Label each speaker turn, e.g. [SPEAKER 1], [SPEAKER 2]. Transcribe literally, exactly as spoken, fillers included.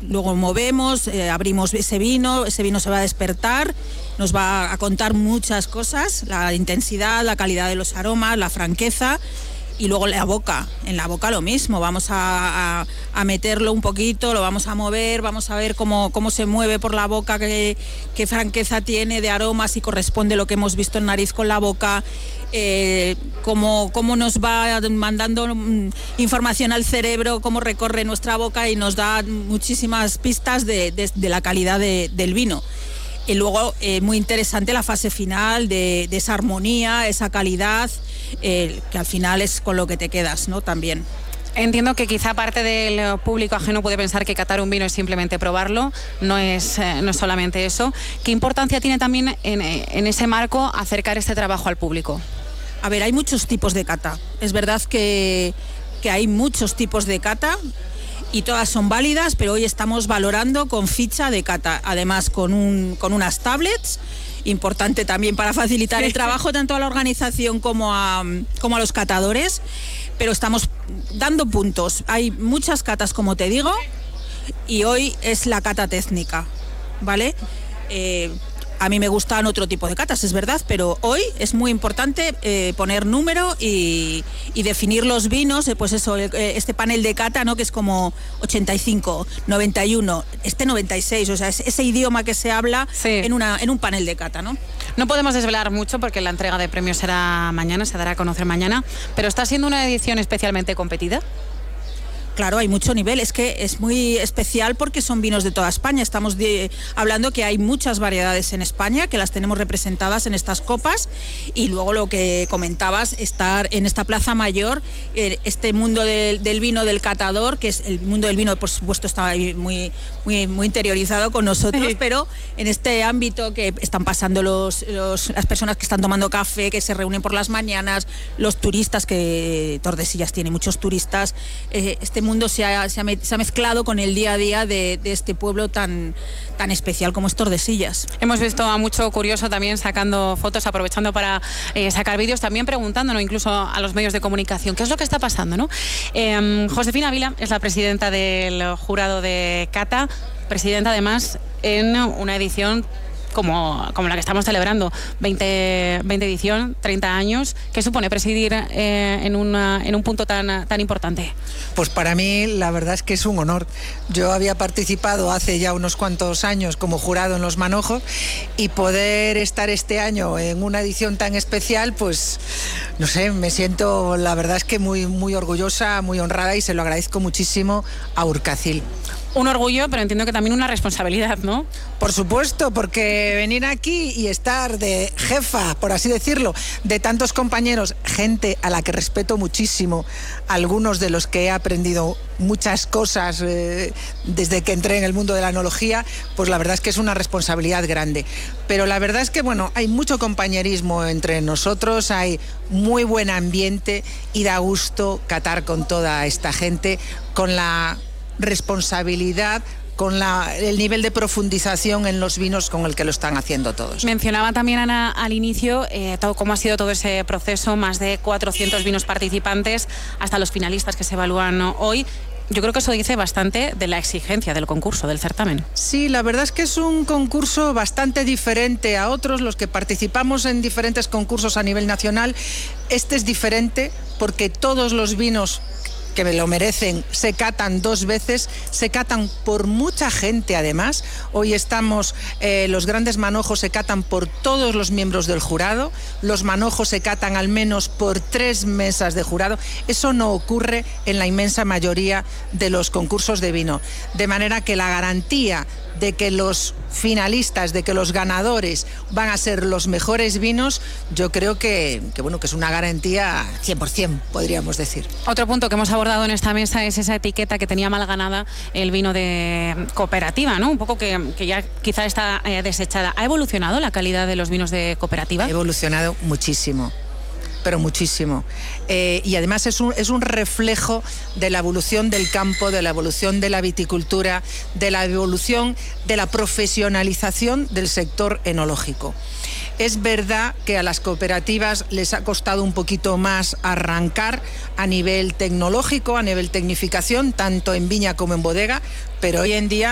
[SPEAKER 1] luego movemos, eh, abrimos ese vino, ese vino se va a despertar, nos va a contar muchas cosas, la intensidad, la calidad de los aromas, la franqueza. Y luego la boca, en la boca lo mismo, vamos a, a, a meterlo un poquito, lo vamos a mover, vamos a ver cómo, cómo se mueve por la boca, qué, qué franqueza tiene de aromas, si corresponde lo que hemos visto en nariz con la boca, eh, cómo, cómo nos va mandando información al cerebro, cómo recorre nuestra boca y nos da muchísimas pistas de, de, de la calidad de, del vino. Y luego, eh, muy interesante la fase final de, de esa armonía, esa calidad, eh, que al final es con lo que te quedas, ¿no? También.
[SPEAKER 2] Entiendo que quizá parte del público ajeno puede pensar que catar un vino es simplemente probarlo, no es, eh, no es solamente eso. ¿Qué importancia tiene también en, en ese marco acercar este trabajo al público?
[SPEAKER 1] A ver, hay muchos tipos de cata. Es verdad que, que hay muchos tipos de cata, y todas son válidas, pero hoy estamos valorando con ficha de cata, además con, un, con unas tablets, importante también para facilitar el trabajo tanto a la organización como a, como a los catadores, pero estamos dando puntos. Hay muchas catas, como te digo, y hoy es la cata técnica, ¿vale? Eh, A mí me gustan otro tipo de catas, es verdad, pero hoy es muy importante eh, poner número y, y definir los vinos, eh, pues eso, eh, este panel de cata, ¿no? Que es como ochenta y cinco, noventa y uno, este noventa y seis, o sea, es ese idioma que se habla sí. en, una, en un panel de cata, ¿no?
[SPEAKER 2] No podemos desvelar mucho porque la entrega de premios será mañana, se dará a conocer mañana, pero ¿está siendo una edición especialmente competida?
[SPEAKER 1] Claro, hay mucho nivel, es que es muy especial porque son vinos de toda España. Estamos de, hablando que hay muchas variedades en España, que las tenemos representadas en estas copas, y luego lo que comentabas, estar en esta Plaza Mayor, eh, este mundo del, del vino del catador, que es el mundo del vino, por supuesto, está ahí muy, muy, muy interiorizado con nosotros, sí. Pero en este ámbito que están pasando los, los, las personas que están tomando café, que se reúnen por las mañanas, los turistas, que Tordesillas tiene muchos turistas, eh, este mundo se ha, se, ha, se ha mezclado con el día a día de, de este pueblo tan, tan especial como es Tordesillas.
[SPEAKER 2] Hemos visto a mucho curioso también sacando fotos, aprovechando para eh, sacar vídeos, también preguntándonos incluso a los medios de comunicación qué es lo que está pasando, ¿no? Eh, Josefina Vila es la presidenta del jurado de cata, presidenta además en una edición Como, como la que estamos celebrando, veinte, veinte edición, treinta años. ¿Qué supone presidir eh, en, una, en un punto tan, tan importante?
[SPEAKER 3] Pues para mí la verdad es que es un honor. Yo había participado hace ya unos cuantos años como jurado en Los Manojos, y poder estar este año en una edición tan especial, pues no sé, me siento la verdad es que muy, muy orgullosa, muy honrada, y se lo agradezco muchísimo a Urcacil.
[SPEAKER 2] Un orgullo, pero entiendo que también una responsabilidad, ¿no?
[SPEAKER 3] Por supuesto, porque venir aquí y estar de jefa, por así decirlo, de tantos compañeros, gente a la que respeto muchísimo, algunos de los que he aprendido muchas cosas eh, desde que entré en el mundo de la enología, pues la verdad es que es una responsabilidad grande. Pero la verdad es que, bueno, hay mucho compañerismo entre nosotros, hay muy buen ambiente y da gusto catar con toda esta gente, con la responsabilidad, con la, el nivel de profundización en los vinos con el que lo están haciendo todos.
[SPEAKER 2] Mencionaba también, Ana, al inicio eh, todo, cómo ha sido todo ese proceso, más de cuatrocientos vinos participantes, hasta los finalistas que se evalúan hoy. Yo creo que eso dice bastante de la exigencia del concurso, del certamen.
[SPEAKER 3] Sí, la verdad es que es un concurso bastante diferente a otros, los que participamos en diferentes concursos a nivel nacional. Este es diferente porque todos los vinos que me lo merecen se catan dos veces, se catan por mucha gente además. Hoy estamos, eh, los grandes manojos se catan por todos los miembros del jurado, los manojos se catan al menos por tres mesas de jurado. Eso no ocurre en la inmensa mayoría de los concursos de vino, de manera que la garantía de que los finalistas, de que los ganadores van a ser los mejores vinos, yo creo que, que, bueno, que es una garantía cien por ciento, podríamos decir.
[SPEAKER 2] Otro punto que hemos abordado en esta mesa es esa etiqueta que tenía mal ganada el vino de cooperativa, ¿no? Un poco que, que ya quizá está eh, desechada. ¿Ha evolucionado la calidad de los vinos de cooperativa?
[SPEAKER 3] Ha evolucionado muchísimo, pero muchísimo. Eh, y además es un, es un reflejo de la evolución del campo, de la evolución de la viticultura, de la evolución de la profesionalización del sector enológico. Es verdad que a las cooperativas les ha costado un poquito más arrancar a nivel tecnológico, a nivel tecnificación, tanto en viña como en bodega, pero hoy en día